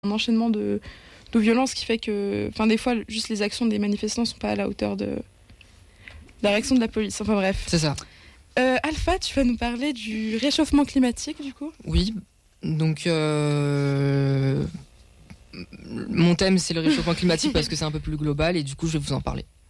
un enchaînement de violences qui fait que, enfin, des fois, juste les actions des manifestants sont pas à la hauteur de la réaction de la police. Enfin bref. C'est ça. Alpha, tu vas nous parler du réchauffement climatique, du coup ? Oui, donc mon thème c'est le réchauffement climatique parce que c'est un peu plus global et du coup je vais vous en parler.